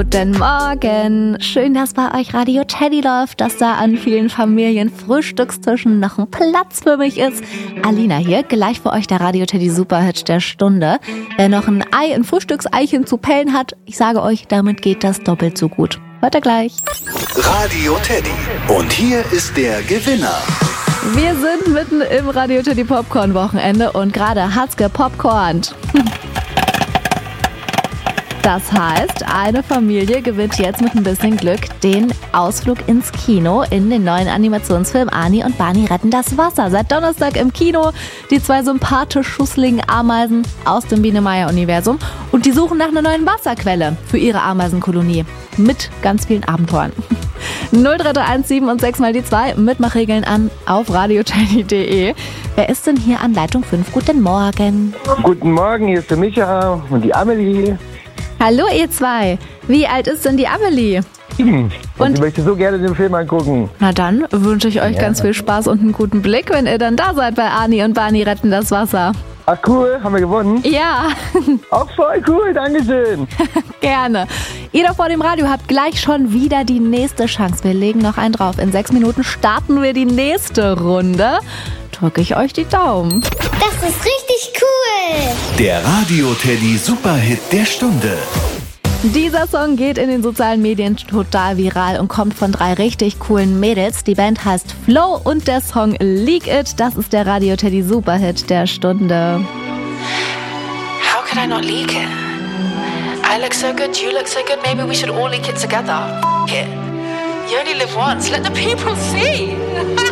Guten Morgen. Schön, dass bei euch Radio Teddy läuft, dass da an vielen Familienfrühstückstischen noch ein Platz für mich ist. Alina hier, gleich für euch der Radio Teddy Superhit der Stunde. Wer noch ein Frühstückseichen zu pellen hat, ich sage euch, damit geht das doppelt so gut. Hört ihr gleich. Radio Teddy. Und hier ist der Gewinner. Wir sind mitten im Radio Teddy Popcorn Wochenende und gerade hat's gepopcornt. Das heißt, eine Familie gewinnt jetzt mit ein bisschen Glück den Ausflug ins Kino in den neuen Animationsfilm Ani und Barney retten das Wasser. Seit Donnerstag im Kino die zwei sympathisch schusseligen Ameisen aus dem Biene-Meier-Universum und die suchen nach einer neuen Wasserquelle für ihre Ameisenkolonie mit ganz vielen Abenteuern. 03317 und 6 mal die 2, Mitmachregeln an auf radioteddy.de. Wer ist denn hier an Leitung 5? Guten Morgen. Guten Morgen, hier ist der Micha und die Amelie. Hallo ihr zwei. Wie alt ist denn die Amelie? Und ich möchte so gerne den Film angucken. Na dann wünsche ich euch ganz viel Spaß und einen guten Blick, wenn ihr dann da seid bei Ani und Barney retten das Wasser. Ach cool, haben wir gewonnen? Ja. Auch voll cool, dankeschön. Gerne. Ihr da vor dem Radio habt gleich schon wieder die nächste Chance. Wir legen noch einen drauf. In 6 Minuten starten wir die nächste Runde. Drücke ich euch die Daumen. Das ist richtig cool. Der Radio Teddy Superhit der Stunde. Dieser Song geht in den sozialen Medien total viral und kommt von 3 richtig coolen Mädels. Die Band heißt Flow und der Song Leak It. Das ist der Radio Teddy Superhit der Stunde. How could I not leak it? I look so good, you look so good, maybe we should all leak it together. It. You only live once, let the people see.